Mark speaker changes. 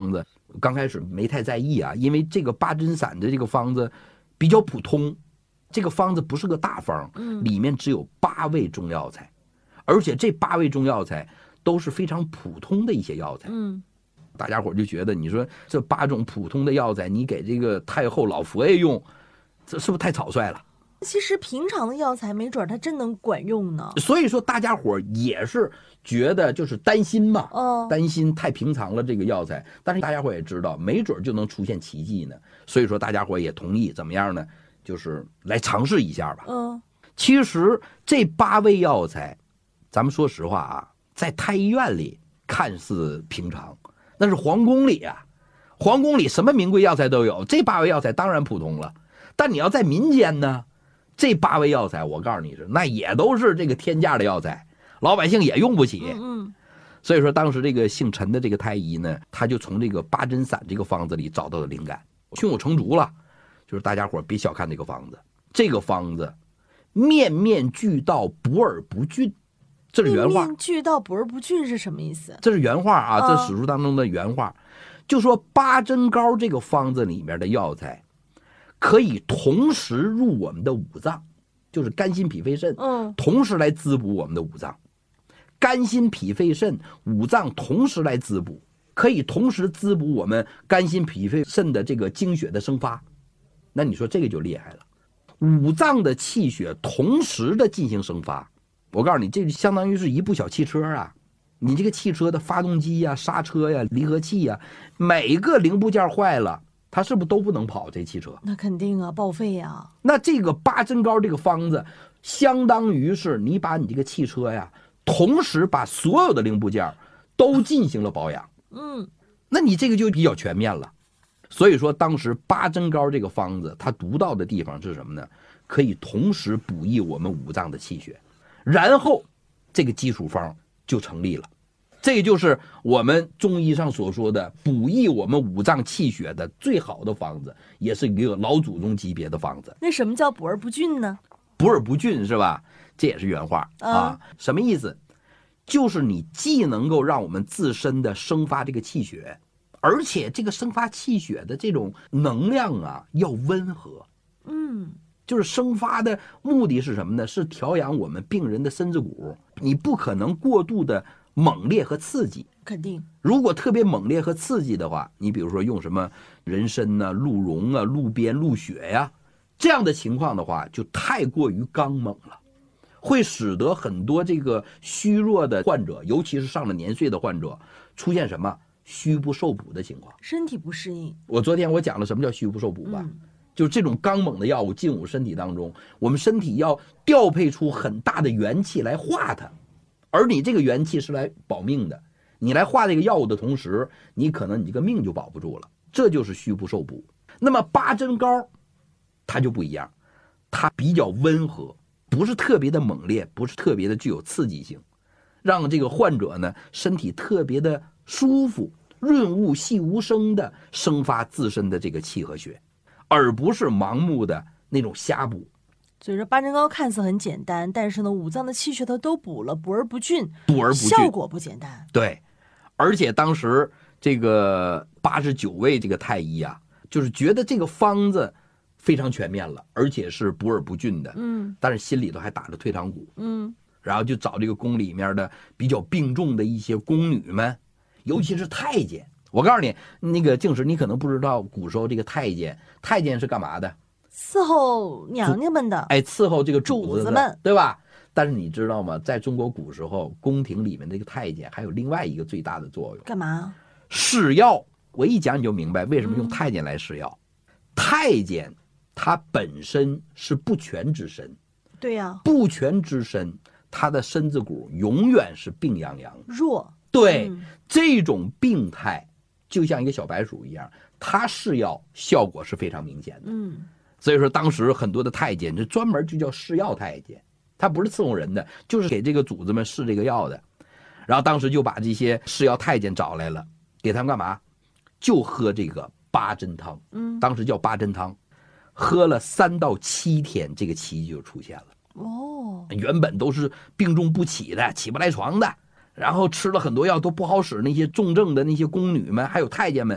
Speaker 1: 方子，刚开始没太在意啊，因为这个八珍散的这个方子比较普通，这个方子不是个大方，里面只有8味中药材，而且这8味中药材都是非常普通的一些药材。大家伙就觉得，你说这8种普通的药材，你给这个太后老佛爷用，这是不是太草率了？
Speaker 2: 其实平常的药材没准它真能管用呢。
Speaker 1: 所以说大家伙也是觉得就是担心嘛，担心太平常了这个药材，但是大家伙也知道没准就能出现奇迹呢，所以说大家伙也同意怎么样呢，就是来尝试一下吧。其实这8味药材咱们说实话啊，在太医院里看似平常，那是皇宫里啊，皇宫里什么名贵药材都有，这8味药材当然普通了，但你要在民间呢，这8味药材我告诉你是那也都是这个天价的药材，老百姓也用不起。所以说当时这个姓陈的这个太医呢，他就从这个八珍散这个方子里找到了灵感，胸有成竹了。就是大家伙别小看这个方子，这个方子面面俱到，补而不峻，这是原话。面
Speaker 2: 面俱到，补而不峻是什么意思？
Speaker 1: 这是原话啊，这史书当中的原话，就说八珍膏这个方子里面的药材可以同时入我们的五脏，就是肝心脾肺肾，同时来滋补我们的五脏。肝心脾肺肾五脏同时来滋补，可以同时滋补我们肝心脾肺肾的这个精血的生发。那你说这个就厉害了，五脏的气血同时的进行生发。我告诉你，这就相当于是一部小汽车啊，你这个汽车的发动机呀、刹车呀、离合器呀，每个零部件坏了，它是不是都不能跑这汽车？
Speaker 2: 那肯定啊，报废呀。
Speaker 1: 那这个八珍膏这个方子，相当于是你把你这个汽车呀，同时把所有的零部件都进行了保养。那你这个就比较全面了。所以说当时八珍膏这个方子它独到的地方是什么呢？可以同时补益我们五脏的气血，然后这个基础方就成立了。这就是我们中医上所说的补益我们五脏气血的最好的方子，也是一个老祖宗级别的方子。
Speaker 2: 那什么叫补而不峻呢？
Speaker 1: 补而不峻是吧？这也是原话啊。什么意思？就是你既能够让我们自身的生发这个气血，而且这个生发气血的这种能量啊要温和。就是生发的目的是什么呢？是调养我们病人的身子骨，你不可能过度的猛烈和刺激。
Speaker 2: 肯定，
Speaker 1: 如果特别猛烈和刺激的话，你比如说用什么人参啊、鹿茸啊、鹿鞭、鹿血呀，这样的情况的话，就太过于刚猛了，会使得很多这个虚弱的患者，尤其是上了年岁的患者，出现什么虚不受补的情况，
Speaker 2: 身体不适应。
Speaker 1: 昨天我讲了什么叫虚不受补吧，就是这种刚猛的药物进入身体当中，我们身体要调配出很大的元气来化它，而你这个元气是来保命的，你来化这个药物的同时，你可能你这个命就保不住了，这就是虚不受补。那么八珍膏它就不一样，它比较温和，不是特别的猛烈，不是特别的具有刺激性，让这个患者呢身体特别的舒服，润物细无声的生发自身的这个气和血，而不是盲目的那种瞎补。
Speaker 2: 所以说八珍膏看似很简单，但是呢五脏的气血它都补了，补而不峻，
Speaker 1: 补而不峻，
Speaker 2: 效果不简单。
Speaker 1: 对，而且当时这个89位这个太医啊，就是觉得这个方子非常全面了，而且是补而不峻的，但是心里头还打着退堂鼓，然后就找这个宫里面的比较病重的一些宫女们，尤其是太监。我告诉你，那个静石，你可能不知道，古时候这个太监是干嘛的？
Speaker 2: 伺候娘娘们的，
Speaker 1: 伺候这个主
Speaker 2: 子们，
Speaker 1: 对吧？但是你知道吗？在中国古时候，宫廷里面这个太监还有另外一个最大的作用，
Speaker 2: 干嘛？
Speaker 1: 试药。我一讲你就明白为什么用太监来试药。太监他本身是不全之身，
Speaker 2: 对呀，
Speaker 1: 不全之身，他的身子骨永远是病殃殃的，
Speaker 2: 弱。
Speaker 1: 对，这种病态就像一个小白鼠一样，他试药效果是非常明显的。所以说当时很多的太监这专门就叫试药太监，他不是伺候人的，就是给这个主子们试这个药的。然后当时就把这些试药太监找来了，给他们干嘛？就喝这个八珍汤，当时叫八珍汤，喝了3到7天，这个奇迹就出现了。原本都是病重不起的，起不来床的，然后吃了很多药都不好使，那些重症的那些宫女们还有太监们